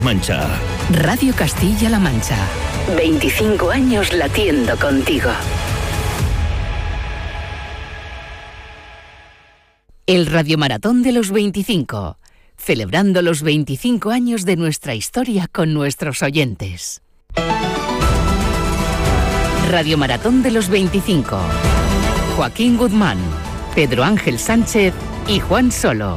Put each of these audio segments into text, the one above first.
Mancha. Radio Castilla-La Mancha. 25 años latiendo contigo. El Radiomaratón de los 25. Celebrando los 25 años de nuestra historia con nuestros oyentes. Radiomaratón de los 25. Joaquín Guzmán, Pedro Ángel Sánchez y Juan Solo.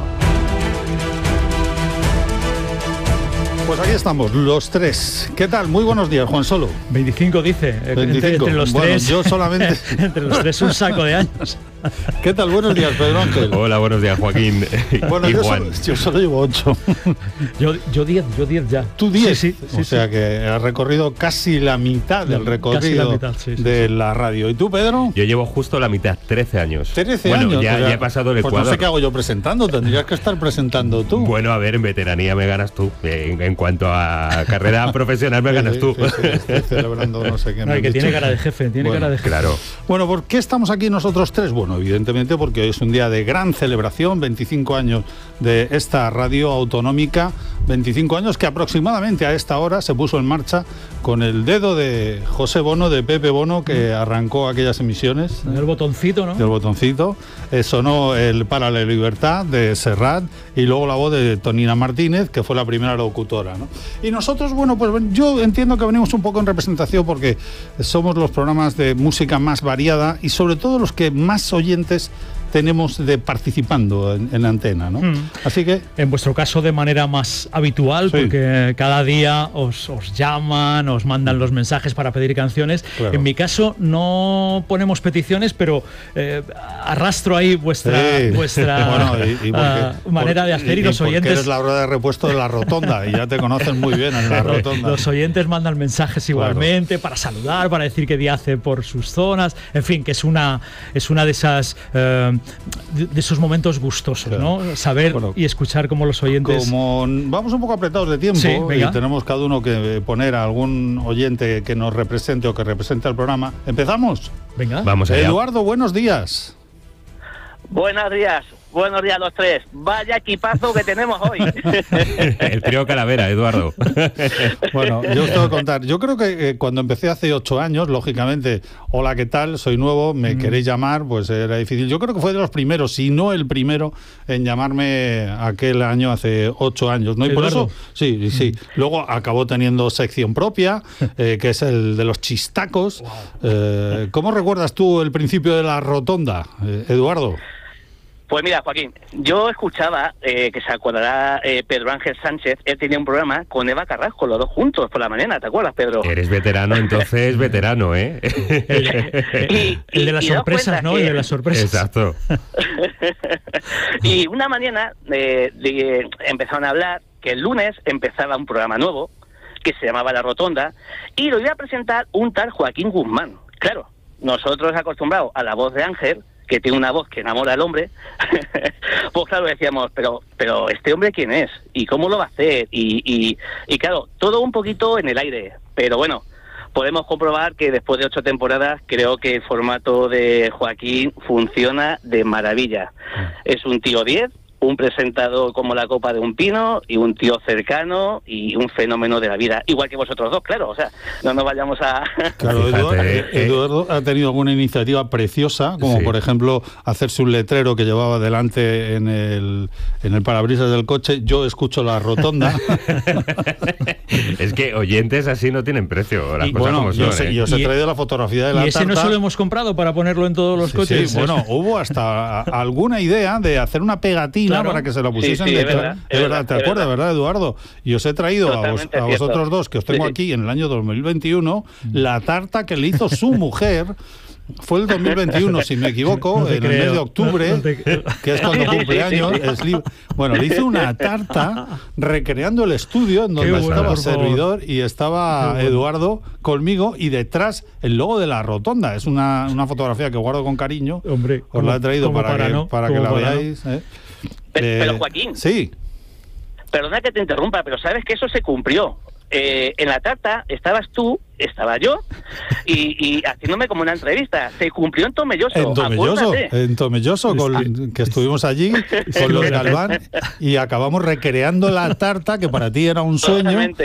Pues aquí estamos, los tres. ¿Qué tal? Muy buenos días, Juan Solo. 25 dice. 25. Entre los tres. Yo solamente. Entre los tres un saco de años. ¿Qué tal? Buenos días, Pedro Ángel. Hola, buenos días, Joaquín. Bueno, y Juan. Yo solo llevo 8. Yo 10 ya. ¿Tú 10? Sí. O sea que has recorrido casi la mitad del recorrido de la radio. ¿Y tú, Pedro? Yo llevo justo la mitad, 13 años. 13 bueno, años. Ya he pasado el Ecuador. Pues no sé qué hago yo presentando, tendrías que estar presentando tú. Bueno, a ver, en veteranía me ganas tú. En cuanto a carrera profesional me ganas tú. Sí, estoy celebrando no sé qué. No, que tiene cara de jefe, cara de jefe. Claro. Bueno, ¿por qué estamos aquí nosotros tres? Bueno, evidentemente porque hoy es un día de gran celebración, 25 años de esta radio autonómica, 25 años que aproximadamente a esta hora se puso en marcha con el dedo de José Bono, de Pepe Bono, que arrancó aquellas emisiones. El botoncito, ¿no? El botoncito. Sonó el Para la Libertad de Serrat y luego la voz de Tonina Martínez, que fue la primera locutora, ¿no? Y nosotros, bueno, pues yo entiendo que venimos un poco en representación porque somos los programas de música más variada y sobre todo los que más oyentes tenemos de participando en la antena, ¿no? Así que... En vuestro caso de manera más habitual, sí, porque cada día os llaman, os mandan los mensajes para pedir canciones. Claro. En mi caso no ponemos peticiones, pero arrastro ahí vuestra manera de hacer y los oyentes... eres la rueda de repuesto de la rotonda y ya te conocen muy bien en la rotonda. Los oyentes mandan mensajes igualmente, claro, para saludar, para decir qué día hace por sus zonas, en fin, que es una de esas... de esos momentos gustosos, claro, ¿no? Saber y escuchar cómo los oyentes... Como vamos un poco apretados de tiempo, sí, y tenemos cada uno que poner a algún oyente que nos represente o que represente al programa. ¿Empezamos? Venga. Vamos allá. Eduardo, buenos días. Buenos días a los tres. Vaya equipazo que tenemos hoy. El trío Calavera, Eduardo. Bueno, yo os tengo que contar. Yo creo que cuando empecé hace 8 años, lógicamente, hola, ¿qué tal? Soy nuevo, me queréis llamar, pues era difícil. Yo creo que fue de los primeros, si no el primero, en llamarme aquel año hace 8 años, ¿no? Y por eso, sí. Luego acabó teniendo sección propia, que es el de los chistacos. Wow. ¿Cómo recuerdas tú el principio de la rotonda, Eduardo? Pues mira, Joaquín, yo escuchaba, que se acordará Pedro Ángel Sánchez, él tenía un programa con Eva Carrasco, los dos juntos por la mañana, ¿te acuerdas, Pedro? Eres veterano, entonces veterano, ¿eh? El de las sorpresas, ¿no? El de las sorpresas. Exacto. Y una mañana empezaron a hablar que el lunes empezaba un programa nuevo que se llamaba La Rotonda y lo iba a presentar un tal Joaquín Guzmán. Claro, nosotros acostumbrados a la voz de Ángel, que tiene una voz que enamora al hombre, pues claro, decíamos, pero ¿este hombre quién es? ¿Y cómo lo va a hacer? Y claro, todo un poquito en el aire, pero bueno, podemos comprobar que después de 8 temporadas creo que el formato de Joaquín funciona de maravilla. Es un tío 10, un presentador como la copa de un pino y un tío cercano y un fenómeno de la vida, igual que vosotros dos, claro, o sea, no nos vayamos a... Claro, Eduardo ha tenido alguna iniciativa preciosa, como por ejemplo hacerse un letrero que llevaba delante en el parabrisas del coche, yo escucho la rotonda. Es que oyentes así no tienen precio, las cosas como son, yo os he traído la fotografía de la tarta. ¿Y ese no se lo hemos comprado para ponerlo en todos los coches? Sí, bueno, hubo hasta alguna idea de hacer una pegatina, claro, para que se lo pusiesen. Sí, es verdad, ¿te acuerdas, verdad, Eduardo? Y os he traído a vosotros dos, que os tengo aquí en el año 2021, la tarta que le hizo su mujer. Fue el 2021, si me equivoco, en el mes de octubre, que es cuando cumple años. Bueno, le hizo una tarta recreando el estudio en donde estaba servidor y estaba Eduardo conmigo y detrás el logo de la rotonda. Es una fotografía que guardo con cariño. Hombre, os la he traído para que la veáis. Pero Joaquín. Sí. Perdona que te interrumpa, pero sabes que eso se cumplió. en la tarta estabas tú, estaba yo, y haciéndome como una entrevista. Se cumplió en Tomelloso. En Tomelloso, que estuvimos allí con los Galván y acabamos recreando la tarta, que para ti era un sueño.